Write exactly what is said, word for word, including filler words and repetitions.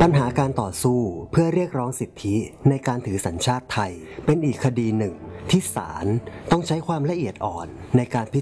ปัญหาการต่อสู้เพื่อเรียกร้องสิทธิในการถือสัญชาติไทยเป็นอีกคดีหนึ่งที่ศาลต้องใช้ความละเอียดอ่อนในการพิ